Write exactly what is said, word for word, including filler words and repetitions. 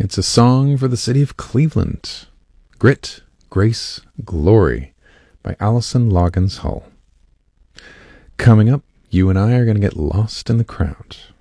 It's a song for the city of Cleveland. Grit, Grace, Glory by Allison Loggins Hull. Coming up, you and I are going to get lost in the crowd.